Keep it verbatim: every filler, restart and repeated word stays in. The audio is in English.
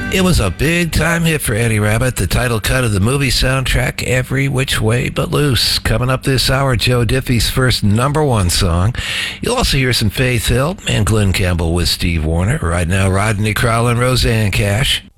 It was a big-time hit for Eddie Rabbitt, the title cut of the movie soundtrack, Every Which Way But Loose. Coming up this hour, Joe Diffie's first number one song. You'll also hear some Faith Hill and Glenn Campbell with Steve Wariner. Right now, Rodney Crowell and Roseanne Cash.